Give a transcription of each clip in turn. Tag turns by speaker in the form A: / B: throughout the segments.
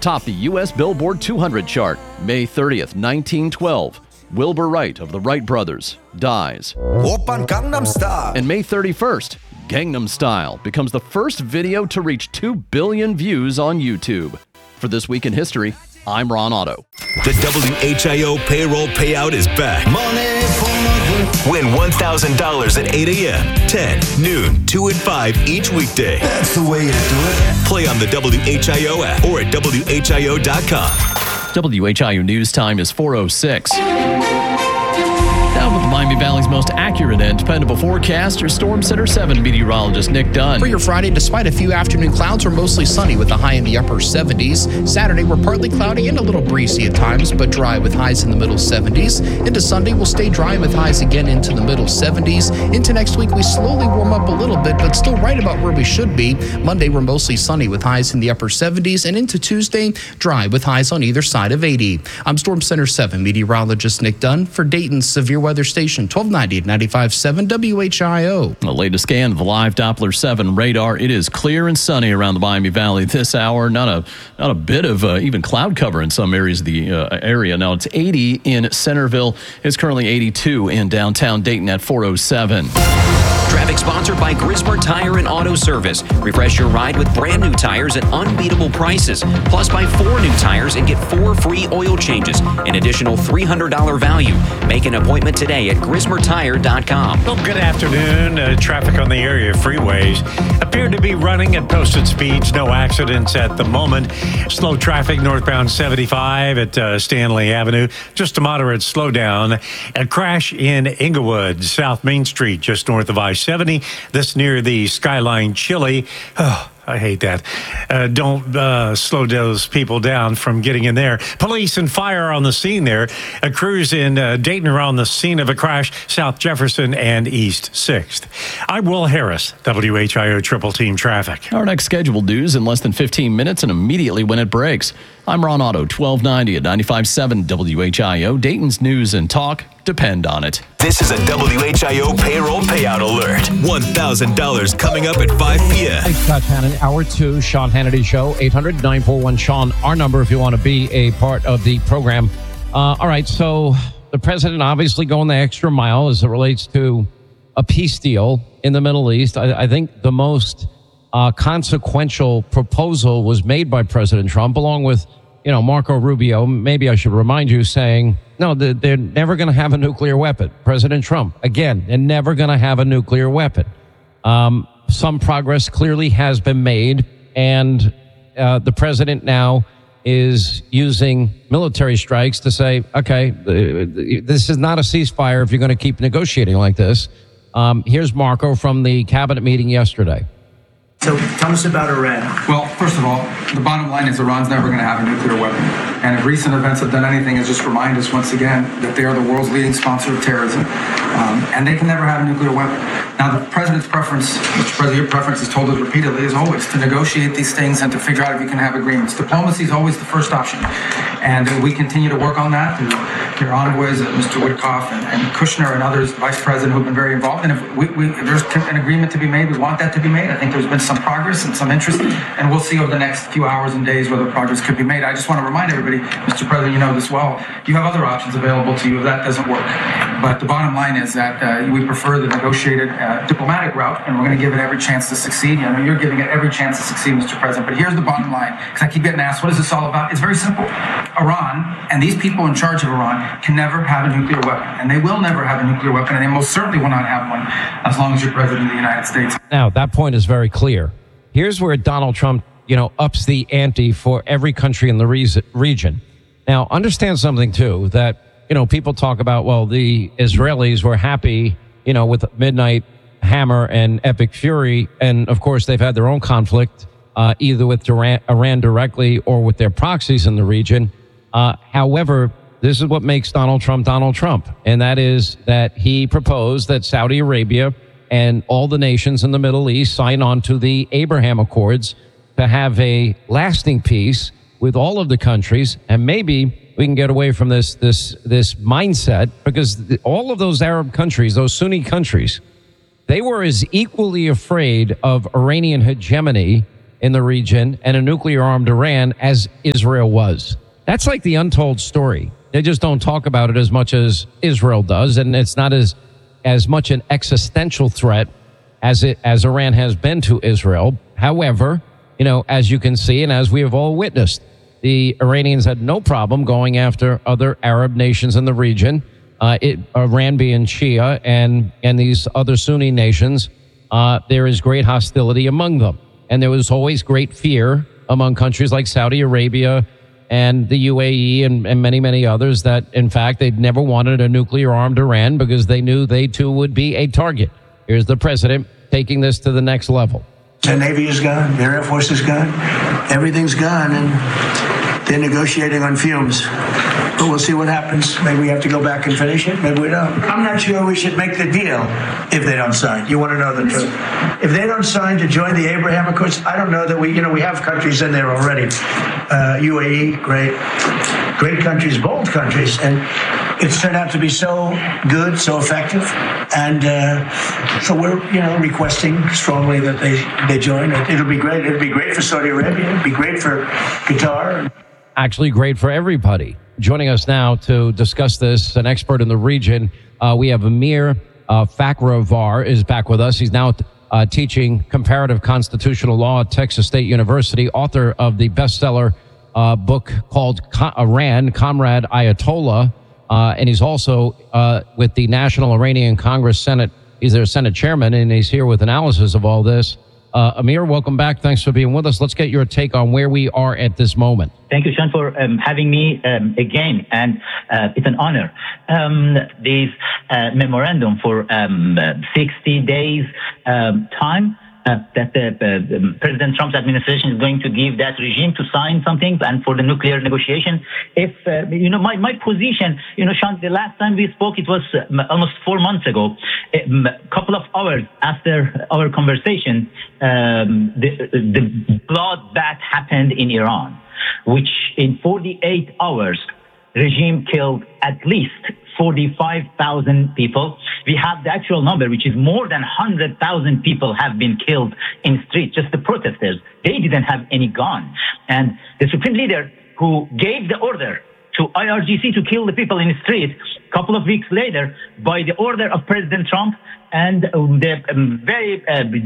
A: topped the U.S. Billboard 200 chart. May 30th, 1912. Wilbur Wright of the Wright Brothers dies. And May 31st, Gangnam Style becomes the first video to reach 2 billion views on YouTube. For This Week in History, I'm Ron Otto.
B: The WHIO payroll payout is back. Win $1,000 at 8 a.m., 10, noon, 2 and 5 each weekday.
C: That's the way to do it.
B: Play on the WHIO app or at WHIO.com.
A: WHIO News Time is 4:06. Now with the Miami Valley's most accurate and dependable forecast, your Storm Center 7 meteorologist Nick Dunn.
D: For your Friday, despite a few afternoon clouds, we're mostly sunny with a high in the upper 70s. Saturday, we're partly cloudy and a little breezy at times, but dry with highs in the middle 70s. Into Sunday, we'll stay dry with highs again into the middle 70s. Into next week, we slowly warm up a little bit, but still right about where we should be. Monday, we're mostly sunny with highs in the upper 70s, and into Tuesday, dry with highs on either side of 80. I'm Storm Center 7 meteorologist Nick Dunn for Dayton's Severe Weather Station, 1290 at 95.7 WHIO.
A: The latest scan of the live Doppler 7 radar. It is clear and sunny around the Miami Valley this hour. Not a bit of even cloud cover in some areas of the area. Now it's 80 in Centerville. It's currently 82 in downtown Dayton at 4:07.
E: Traffic sponsored by Grismer Tire and Auto Service. Refresh your ride with brand new tires at unbeatable prices. Plus, buy 4 new tires and get 4 free oil changes. An additional $300 value. Make an appointment today at GrismerTire.com.
F: Well, good afternoon. Traffic on the area freeways appear to be running at posted speeds. No accidents at the moment. Slow traffic northbound 75 at Stanley Avenue. Just a moderate slowdown. A crash in Inglewood, South Main Street, just north of I-70. This near the Skyline Chili. Oh, I hate that. Don't slow those people down from getting in there. Police and fire on the scene there. Crews in Dayton are on the scene of a crash, South Jefferson and East 6th. I'm Will Harris, WHIO Triple Team Traffic.
A: Our next scheduled news in less than 15 minutes and immediately when it breaks. I'm Ron Otto, 1290 at 95.7 WHIO. Dayton's news and talk depend on it.
B: This is a WHIO payroll payout alert. $1,000 coming up at 5 p.m.
G: Hey, Scott Hannon, Hour 2, Sean Hannity Show, 800-941-SEAN, our number if you want to be a part of the program. All right, so the president obviously going the extra mile as it relates to a peace deal in the Middle East. I think the most consequential proposal was made by President Trump, along with, Marco Rubio. Maybe I should remind you, saying, no, they're never going to have a nuclear weapon. President Trump, again, they're never going to have a nuclear weapon. Some progress clearly has been made, and the president now is using military strikes to say, okay, this is not a ceasefire if you're going to keep negotiating like this. Here's Marco from the cabinet meeting yesterday.
H: So tell us about Iran.
I: Well, first of all, the bottom line is Iran's never going to have a nuclear weapon. And if recent events have done anything, is just remind us once again that they are the world's leading sponsor of terrorism. And they can never have a nuclear weapon. Now, the president's preference, Mr. President, your preference is told us repeatedly, is always to negotiate these things and to figure out if you can have agreements. Diplomacy is always the first option. And we continue to work on that through your envoys, Mr. Witkoff and Kushner and others, the vice president, who have been very involved. And if there's an agreement to be made, we want that to be made. I think there's been some progress and some interest, and we'll see over the next few hours and days whether progress could be made. I just want to remind everybody, Mr. President, you know this well, you have other options available to you if that doesn't work. But the bottom line is that we prefer the negotiated diplomatic route, and we're going to give it every chance to succeed. I know you're giving it every chance to succeed, Mr. President, but here's the bottom line, because I keep getting asked, what is this all about? It's very simple. Iran and these people in charge of Iran can never have a nuclear weapon, and they will never have a nuclear weapon, and they most certainly will not have one as long as you're president of the United States.
G: Now, that point is very clear. Here's where Donald Trump, ups the ante for every country in the region. Now, understand something, too, that, people talk about, well, the Israelis were happy, with Midnight Hammer and Epic Fury. And, of course, they've had their own conflict, either with Iran directly or with their proxies in the region. However, this is what makes Donald Trump. And that is that he proposed that Saudi Arabia and all the nations in the Middle East sign on to the Abraham Accords to have a lasting peace with all of the countries. And maybe we can get away from this mindset, because all of those Arab countries, those Sunni countries, they were as equally afraid of Iranian hegemony in the region and a nuclear-armed Iran as Israel was. That's like the untold story. They just don't talk about it as much as Israel does, and it's not as much an existential threat as Iran has been to Israel. However, as you can see and as we have all witnessed, the Iranians had no problem going after other Arab nations in the region, Iran being Shia and these other Sunni nations. There is great hostility among them. And there was always great fear among countries like Saudi Arabia and the UAE and many, many others that, in fact, they'd never wanted a nuclear-armed Iran because they knew they, too, would be a target. Here's the president taking this to the next level.
J: Their Navy is gone. Their Air Force is gone. Everything's gone, and they're negotiating on fumes. But we'll see what happens. Maybe we have to go back and finish it. Maybe we don't. I'm not sure we should make the deal if they don't sign. You want to know the truth. If they don't sign to join the Abraham Accords, I don't know that we have countries in there already. UAE, great countries, bold countries. And it's turned out to be so good, so effective. And so we're, requesting strongly that they join. It'll be great. It'll be great for Saudi Arabia. It'll be great for Qatar.
G: Actually great for everybody. Joining us now to discuss this, an expert in the region, we have Amir Fakhravar is back with us. He's now teaching comparative constitutional law at Texas State University, author of the bestseller book called Iran, Comrade Ayatollah, and he's also with the National Iranian Congress Senate. He's their Senate chairman, and he's here with analysis of all this. Amir, welcome back. Thanks for being with us. Let's get your take on where we are at this moment.
K: Thank you, Sean, for having me again, and it's an honor. This memorandum for 60 days time that President Trump's administration is going to give that regime to sign something and for the nuclear negotiation. If, my position, Sean, the last time we spoke, it was almost 4 months ago. A couple of hours after our conversation, the bloodbath happened in Iran, which in 48 hours, regime killed at least 45,000 people. We have the actual number, which is more than 100,000 people have been killed in streets, just the protesters. They didn't have any gun. And the supreme leader who gave the order to IRGC to kill the people in the street, a couple of weeks later, by the order of President Trump and the very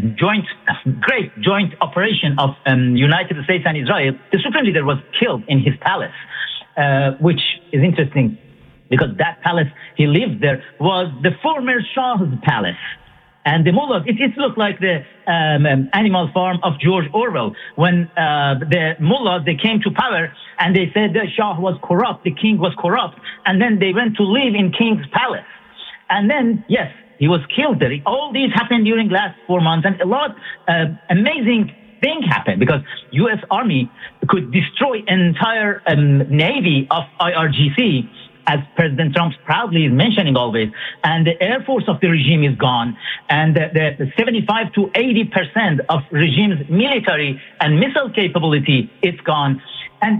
K: great joint operation of United States and Israel, the supreme leader was killed in his palace, which is interesting, because that palace he lived there was the former Shah's palace. And the mullahs, it looked like the Animal Farm of George Orwell, when the mullahs, they came to power and they said the Shah was corrupt, the king was corrupt, and then they went to live in king's palace. And then, yes, he was killed there. All these happened during last 4 months, and a lot amazing thing happened, because U.S. Army could destroy entire navy of IRGC, as President Trump proudly is mentioning always, and the Air Force of the regime is gone, and the 75 to 80% of regime's military and missile capability is gone. And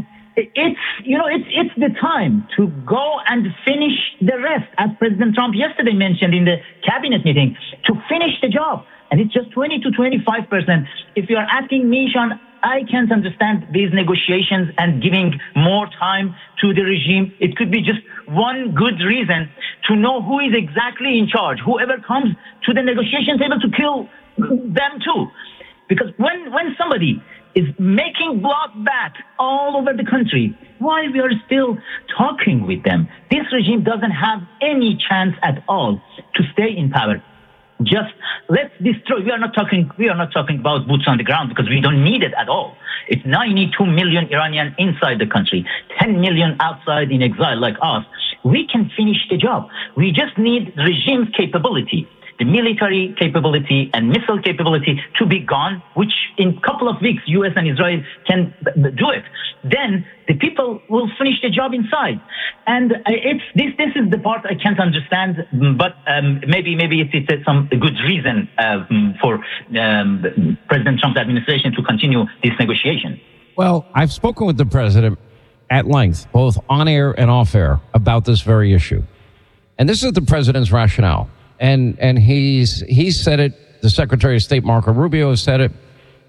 K: it's the time to go and finish the rest, as President Trump yesterday mentioned in the cabinet meeting, to finish the job. And it's just 20 to 25%. If you are asking me, Sean, I can't understand these negotiations and giving more time to the regime. It could be just one good reason to know who is exactly in charge. Whoever comes to the negotiation table to kill them too. Because when somebody is making bloodbath all over the country, why we are still talking with them? This regime doesn't have any chance at all to stay in power. Just let's destroy. We are not talking about boots on the ground, because we don't need it at all. It's 92 million Iranians inside the country, 10 million outside in exile like us. We can finish the job. We just need regime's capability, the military capability and missile capability to be gone, which in a couple of weeks, U.S. and Israel can do it. Then the people will finish the job inside. And this is the part I can't understand, but maybe it's some good reason for President Trump's administration to continue this negotiation.
G: Well, I've spoken with the president at length, both on air and off air, about this very issue. And this is the president's rationale. And he's said it, the Secretary of State, Marco Rubio, has said it.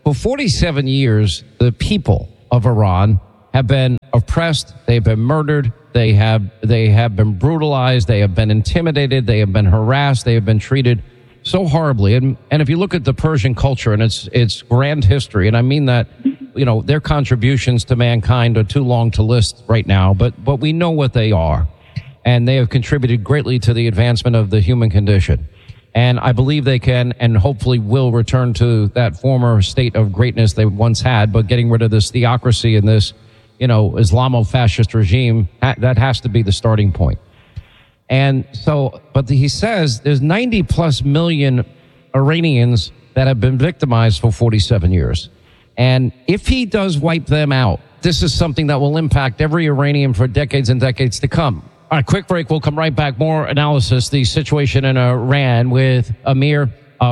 G: For 47 years, the people of Iran have been oppressed. They've been murdered. They have been brutalized. They have been intimidated. They have been harassed. They have been treated so horribly. And if you look at the Persian culture and its grand history, and I mean that, their contributions to mankind are too long to list right now, but we know what they are. And they have contributed greatly to the advancement of the human condition. And I believe they can and hopefully will return to that former state of greatness they once had, but getting rid of this theocracy and this, Islamo-fascist regime, that has to be the starting point. And so, but he says there's 90 plus million Iranians that have been victimized for 47 years. And if he does wipe them out, this is something that will impact every Iranian for decades and decades to come. All right, quick break. We'll come right back. More analysis, the situation in Iran with Amir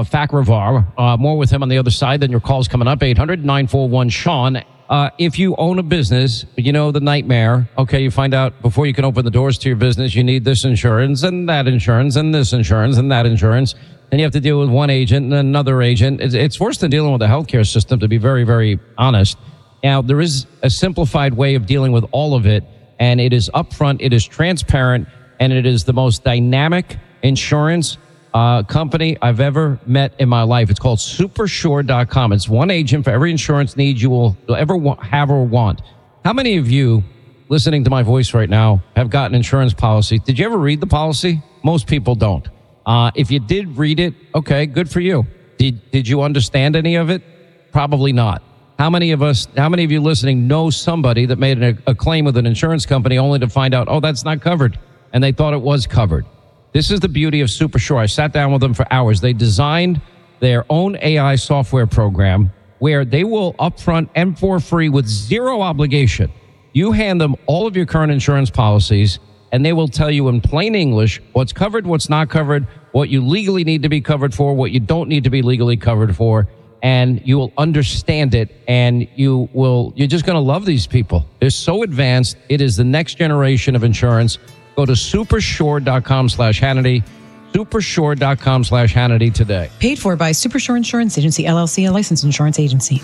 G: Fakhravar. More with him on the other side. Then your calls coming up, 800-941-SEAN. If you own a business, the nightmare. Okay, you find out before you can open the doors to your business, you need this insurance and that insurance and this insurance and that insurance. And you have to deal with one agent and another agent. It's worse than dealing with the healthcare system, to be very, very honest. Now, there is a simplified way of dealing with all of it. And it is upfront, it is transparent, and it is the most dynamic insurance company I've ever met in my life. It's called Supersure.com. It's one agent for every insurance need you will ever have or want. How many of you listening to my voice right now have gotten insurance policy? Did you ever read the policy? Most people don't. If you did read it, okay, good for you. Did you understand any of it? Probably not. How many of you listening know somebody that made a claim with an insurance company only to find out, that's not covered, and they thought it was covered? This is the beauty of Supersure. I sat down with them for hours. They designed their own AI software program where they will upfront and for free with zero obligation. You hand them all of your current insurance policies, and they will tell you in plain English what's covered, what's not covered, what you legally need to be covered for, what you don't need to be legally covered for. And you will understand it, and you're just going to love these people. They're so advanced. It is the next generation of insurance. Go to Supersure.com/Hannity. Supersure.com/Hannity today.
L: Paid for by Supersure Insurance Agency, LLC, a licensed insurance agency.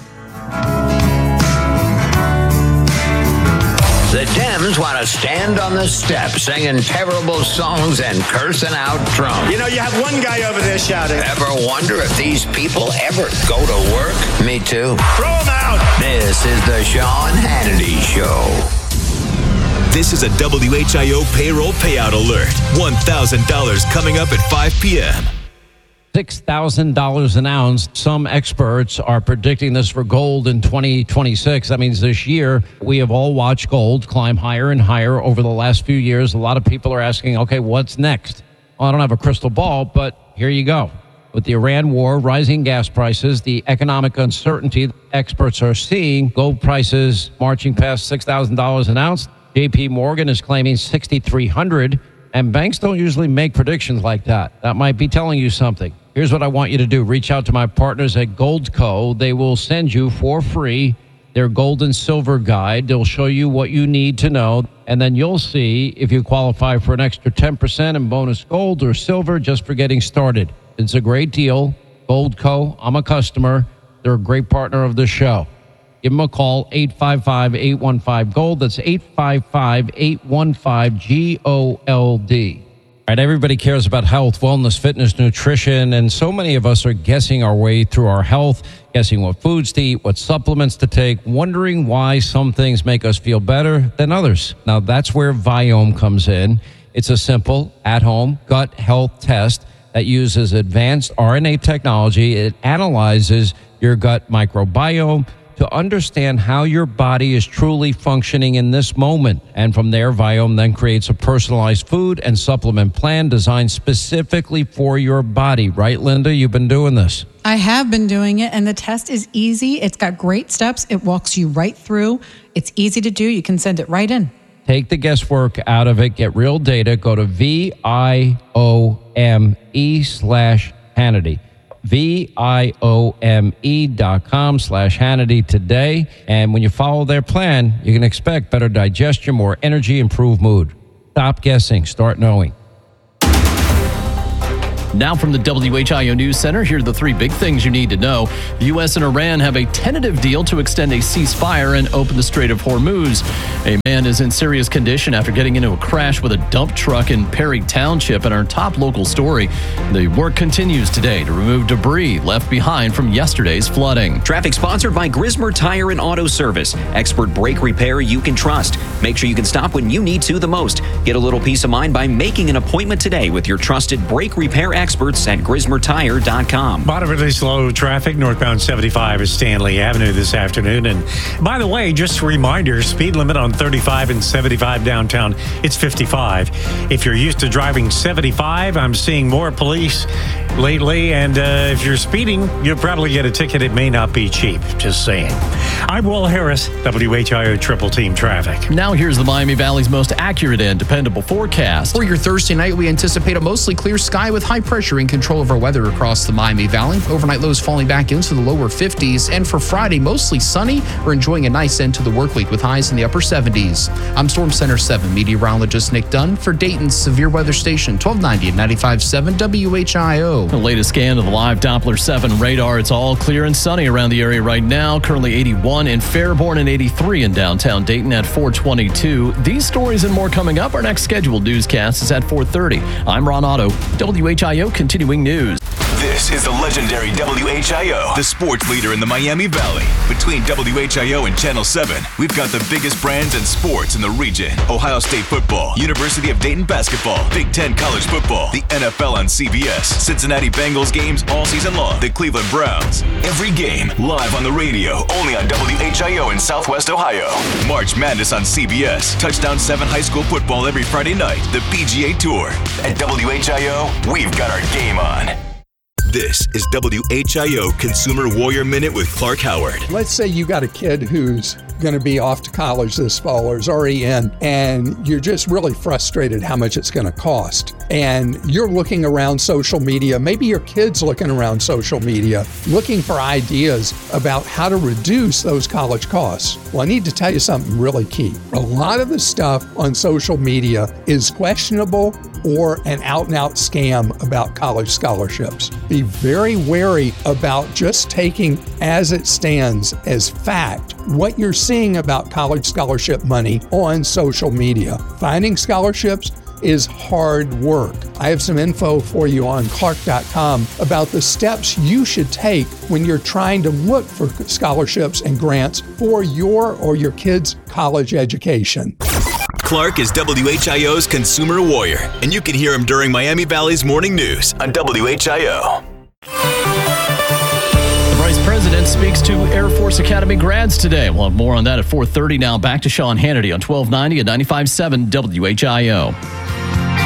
M: The Dems want to stand on the steps singing terrible songs and cursing out Trump.
N: You have one guy over there shouting.
M: Ever wonder if these people ever go to work? Me too.
N: Throw them out!
M: This is the Sean Hannity Show.
B: This is a WHIO payroll payout alert. $1,000 coming up at 5 p.m.
G: $6,000 an ounce. Some experts are predicting this for gold in 2026. That means this year we have all watched gold climb higher and higher over the last few years. A lot of people are asking, okay, what's next? Well, I don't have a crystal ball, but here you go. With the Iran war, rising gas prices, the economic uncertainty, experts are seeing gold prices marching past $6,000 an ounce. JP Morgan is claiming $6,300, and banks don't usually make predictions like that. That might be telling you something. Here's what I want you to do. Reach out to my partners at Goldco. They will send you for free their gold and silver guide. They'll show you what you need to know, and then you'll see if you qualify for an extra 10% in bonus gold or silver just for getting started. It's a great deal. Goldco, I'm a customer. They're a great partner of the show. Give them a call, 855-815-GOLD. That's 855-815-GOLD. All right, everybody cares about health, wellness, fitness, nutrition, and so many of us are guessing our way through our health, guessing what foods to eat, what supplements to take, wondering why some things make us feel better than others. Now, that's where Viome comes in. It's a simple, at-home gut health test that uses advanced RNA technology. It analyzes your gut microbiome to understand how your body is truly functioning in this moment. And from there, Viome then creates a personalized food and supplement plan designed specifically for your body. Right, Linda? You've been doing this.
L: I have been doing it, and the test is easy. It's got great steps. It walks you right through. It's easy to do. You can send it right in.
G: Take the guesswork out of it. Get real data. Go to VIOME/Hannity. VIOME.com/Hannity today. And when you follow their plan, you can expect better digestion, more energy, improved mood. Stop guessing. Start knowing.
A: Now from the WHIO News Center, here are the three big things you need to know. The U.S. and Iran have a tentative deal to extend a ceasefire and open the Strait of Hormuz. A man is in serious condition after getting into a crash with a dump truck in Perry Township. In our top local story, the work continues today to remove debris left behind from yesterday's flooding.
E: Traffic sponsored by Grismer Tire and Auto Service. Expert brake repair you can trust. Make sure you can stop when you need to the most. Get a little peace of mind by making an appointment today with your trusted brake repair experts at GrismerTire.com.
F: Moderately slow traffic northbound 75 at Stanley Avenue this afternoon. And by the way, just a reminder, speed limit on 35 and 75 downtown, it's 55. If you're used to driving 75, I'm seeing more police lately. And if you're speeding, you'll probably get a ticket. It may not be cheap. Just saying. I'm Will Harris, WHIO Triple Team Traffic.
A: Now here's the Miami Valley's most accurate and dependable forecast.
D: For your Thursday night, we anticipate a mostly clear sky with high pressure in control of our weather across the Miami Valley. Overnight lows falling back into the lower 50s. And for Friday, mostly sunny. We're enjoying a nice end to the work week with highs in the upper 70s. I'm Storm Center 7 meteorologist Nick Dunn for Dayton's Severe Weather Station, 1290 and 95.7 WHIO.
A: The latest scan of the live Doppler 7 radar. It's all clear and sunny around the area right now. Currently 81 in Fairborn and 83 in downtown Dayton at 422. These stories and more coming up. Our next scheduled newscast is at 4:30. I'm Ron Otto, WHIO Continuing News.
B: This is the legendary WHIO, the sports leader in the Miami Valley. Between WHIO and Channel 7, we've got the biggest brands and sports in the region. Ohio State football, University of Dayton basketball, Big Ten college football, the NFL on CBS, Cincinnati Bengals games all season long, the Cleveland Browns. Every game live on the radio, only on WHIO in Southwest Ohio. March Madness on CBS, Touchdown 7 high school football every Friday night, the PGA Tour. At WHIO, we've got our game on. This is WHIO Consumer Warrior Minute with Clark Howard.
O: Let's say you got a kid who's going to be off to college this fall or is already in, and you're just really frustrated how much it's going to cost. And you're looking around social media, maybe your kid's looking around social media, looking for ideas about how to reduce those college costs. Well, I need to tell you something really key. A lot of the stuff on social media is questionable or an out-and-out scam about college scholarships. Be very wary about just taking as it stands as fact what you're seeing about college scholarship money on social media. Finding scholarships is hard work. I have some info for you on Clark.com about the steps you should take when you're trying to look for scholarships and grants for your or your kid's college education.
B: Clark is WHIO's Consumer Warrior, and you can hear him during Miami Valley's Morning News on WHIO.
A: The Vice President speaks to Air Force Academy grads today. We'll have more on that at 4:30. Now back to Sean Hannity on 1290 and 95.7 WHIO.